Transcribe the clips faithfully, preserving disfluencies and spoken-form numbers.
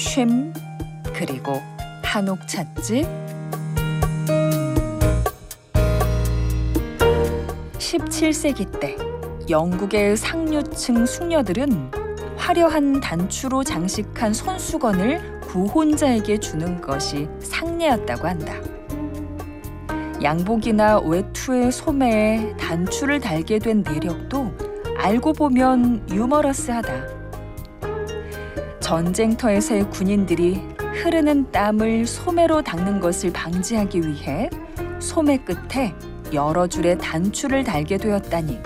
쉼, 그리고 한옥 찻집. 십칠 세기 때 영국의 상류층 숙녀들은 화려한 단추로 장식한 손수건을 구혼자에게 주는 것이 상례였다고 한다. 양복이나 외투의 소매에 단추를 달게 된 내력도 알고 보면 유머러스하다. 전쟁터에서의 군인들이 흐르는 땀을 소매로 닦는 것을 방지하기 위해 소매 끝에 여러 줄의 단추를 달게 되었다니.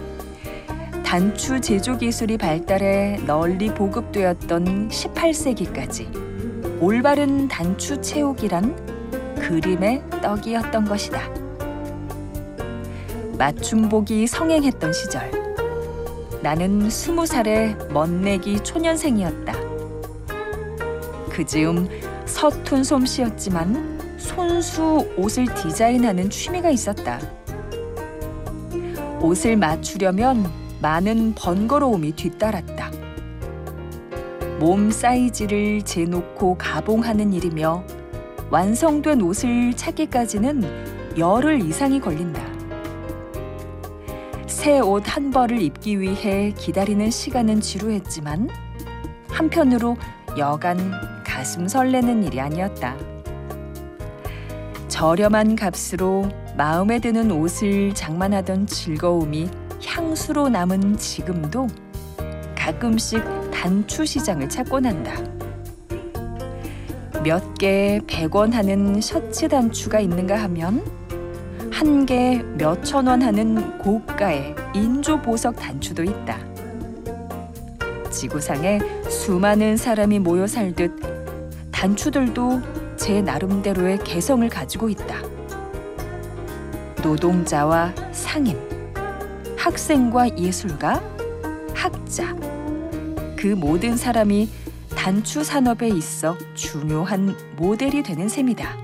단추 제조 기술이 발달해 널리 보급되었던 십팔 세기까지 올바른 단추 채우기란 그림의 떡이었던 것이다. 맞춤복이 성행했던 시절, 나는 스무 살의 멋내기 초년생이었다. 그 즈음 서툰 솜씨였지만 손수 옷을 디자인하는 취미가 있었다. 옷을 맞추려면 많은 번거로움이 뒤따랐다. 몸 사이즈를 재놓고 가봉하는 일이며 완성된 옷을 찾기까지는 열흘 이상이 걸린다. 새 옷 한 벌을 입기 위해 기다리는 시간은 지루했지만 한편으로 여간 가슴 설레는 일이 아니었다. 저렴한 값으로 마음에 드는 옷을 장만하던 즐거움이 향수로 남은 지금도 가끔씩 단추 시장을 찾곤 한다. 몇 개 백 원 하는 셔츠 단추가 있는가 하면 한 개 몇천 원 하는 고가의 인조 보석 단추도 있다. 지구상에 수많은 사람이 모여 살듯 단추들도 제 나름대로의 개성을 가지고 있다. 노동자와 상인, 학생과 예술가, 학자, 그 모든 사람이 단추 산업에 있어 중요한 모델이 되는 셈이다.